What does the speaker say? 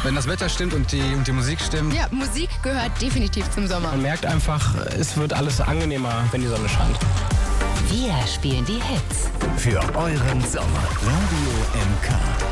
Wenn das Wetter stimmt und die Musik stimmt. Ja, Musik gehört definitiv zum Sommer. Man merkt einfach, es wird alles angenehmer, wenn die Sonne scheint. Wir spielen die Hits. Für euren Sommer. Radio MK.